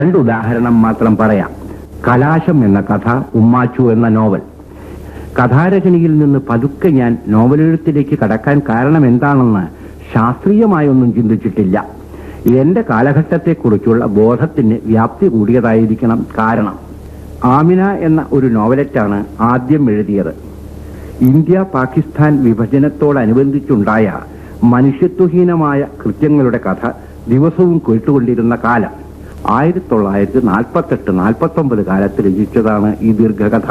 രണ്ടുദാഹരണം മാത്രം പറയാം. കലാശം എന്ന കഥ, ഉമ്മാച്ചു എന്ന നോവൽ. കഥാരചനയിൽ നിന്ന് പതുക്കെ ഞാൻ നോവലെഴുത്തിലേക്ക് കടക്കാൻ കാരണം എന്താണെന്ന് ശാസ്ത്രീയമായൊന്നും ചിന്തിച്ചിട്ടില്ല. എന്റെ കാലഘട്ടത്തെക്കുറിച്ചുള്ള ബോധത്തിന് വ്യാപ്തി കൂടിയതായിരിക്കണം കാരണം. ആമിന എന്ന ഒരു നോവലറ്റാണ് ആദ്യം എഴുതിയത്. ഇന്ത്യ പാകിസ്ഥാൻ വിഭജനത്തോടനുബന്ധിച്ചുണ്ടായ മനുഷ്യത്വഹീനമായ കൃത്യങ്ങളുടെ കഥ ദിവസവും കേട്ടുകൊണ്ടിരുന്ന കാലം. 1948-49 കാലത്ത് രചിച്ചതാണ് ഈ ദീർഘകഥ.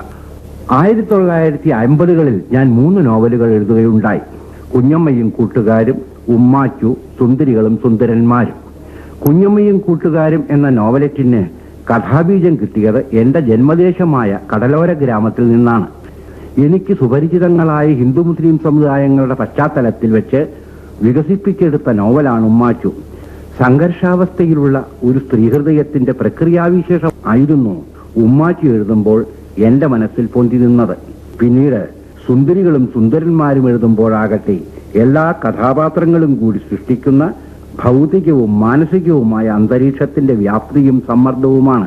1950കളിൽ ഞാൻ 3 നോവലുകൾ എഴുതുകയുണ്ടായി. കുഞ്ഞമ്മയും കൂട്ടുകാരും, ഉമ്മാച്ചു, സുന്ദരികളും സുന്ദരന്മാരും. കുഞ്ഞമ്മയും കൂട്ടുകാരും എന്ന നോവലറ്റിന് കഥാബീജം കിട്ടിയത് എന്റെ ജന്മദേശമായ കടലോര ഗ്രാമത്തിൽ നിന്നാണ്. എനിക്ക് സുപരിചിതങ്ങളായ ഹിന്ദു മുസ്ലിം സമുദായങ്ങളുടെ പശ്ചാത്തലത്തിൽ വെച്ച് വികസിപ്പിച്ചെടുത്ത നോവലാണ് ഉമ്മാച്ചു. സംഘർഷാവസ്ഥയിലുള്ള ഒരു സ്ത്രീഹൃദയത്തിന്റെ പ്രക്രിയാവിശേഷം ആയിരുന്നു ഉമ്മാച്ചു എഴുതുമ്പോൾ എന്റെ മനസ്സിൽ പൊന്തി നിന്നത്. പിന്നീട് സുന്ദരികളും സുന്ദരന്മാരും എഴുതുമ്പോഴാകട്ടെ എല്ലാ കഥാപാത്രങ്ങളും കൂടി സൃഷ്ടിക്കുന്ന ഭൗതികവും മാനസികവുമായ അന്തരീക്ഷത്തിന്റെ വ്യാപ്തിയും സമ്മർദ്ദവുമാണ്.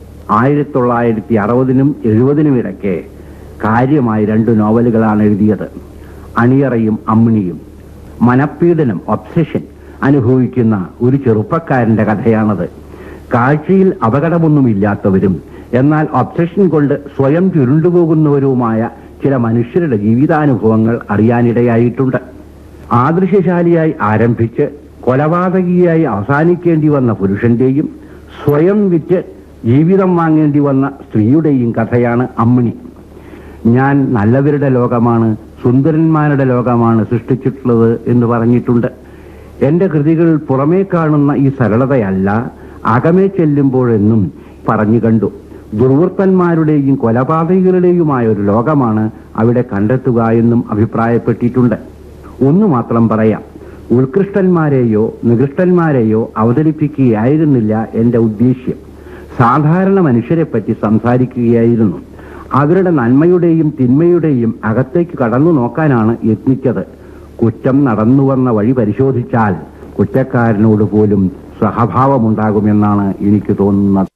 1960-നും 70-നും ഇടയ്ക്ക് കാര്യമായി 2 നോവലുകളാണ് എഴുതിയത്. അണിയറയും അമ്മിണിയും. മനപ്പീഡനം, ഒബ്സഷൻ അനുഭവിക്കുന്ന ഒരു ചെറുപ്പക്കാരന്റെ കഥയാണത്. കാഴ്ചയിൽ അപകടമൊന്നുമില്ലാത്തവരും എന്നാൽ ഒബ്സഷൻ കൊണ്ട് സ്വയം ചുരുണ്ടുപോകുന്നവരുമായ ചില മനുഷ്യരുടെ ജീവിതാനുഭവങ്ങൾ അറിയാനിടയായിട്ടുണ്ട്. ആദർശശാലിയായി ആരംഭിച്ച് കൊലപാതകിയായി അവസാനിക്കേണ്ടി വന്ന പുരുഷന്റെയും സ്വയം വിറ്റ് ജീവിതം വാങ്ങേണ്ടി വന്ന സ്ത്രീയുടെയും കഥയാണ് അമ്മിണി. ഞാൻ നല്ലവരുടെ ലോകമാണ്, സുന്ദരന്മാരുടെ ലോകമാണ് സൃഷ്ടിച്ചിട്ടുള്ളത് എന്ന് പറഞ്ഞിട്ടുണ്ട്. എന്റെ കൃതികൾ പുറമേ കാണുന്ന ഈ സരളതയല്ല, അകമേ ചെല്ലുമ്പോഴെന്നും പറഞ്ഞു കണ്ടു. ദുർവൃത്തന്മാരുടെയും കൊലപാതകികളുടെയുമായ ഒരു ലോകമാണ് അവിടെ കണ്ടെത്തുക എന്നും അഭിപ്രായപ്പെട്ടിട്ടുണ്ട്. ഒന്നു മാത്രം പറയാം, ഉത്കൃഷ്ടന്മാരെയോ നികൃഷ്ടന്മാരെയോ അവതരിപ്പിക്കുകയായിരുന്നില്ല എന്റെ ഉദ്ദേശ്യം. സാധാരണ മനുഷ്യരെപ്പറ്റി സംസാരിക്കുകയായിരുന്നു. അവരുടെ നന്മയുടെയും തിന്മയുടെയും അകത്തേക്ക് കടന്നു നോക്കാനാണ് യത്നിച്ചത്. കുറ്റം നടന്നുവന്ന വഴി പരിശോധിച്ചാൽ കുറ്റക്കാരനോട് പോലും സഹഭാവമുണ്ടാകുമെന്നാണ് എനിക്ക് തോന്നുന്നത്.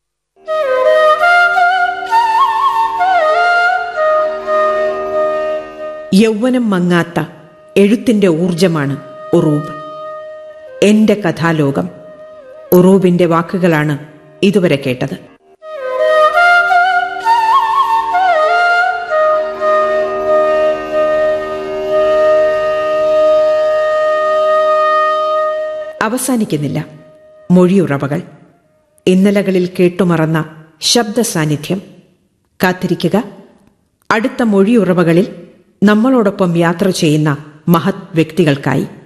യൗവനം മങ്ങാത്ത എഴുത്തിന്റെ ഊർജമാണ് ഉറൂബ്. എന്റെ കഥാലോകം. ഉറൂബിന്റെ വാക്കുകളാണ് ഇതുവരെ കേട്ടത്. അവസാനിക്കുന്നില്ല മൊഴിയുറവകൾ. ഇന്നലകളിൽ കേട്ടുമറന്ന ശബ്ദ സാന്നിധ്യം. കാത്തിരിക്കുക അടുത്ത മൊഴിയുറവകളിൽ നമ്മളോടൊപ്പം യാത്ര ചെയ്യുന്ന മഹത് വ്യക്തികൾക്കായി.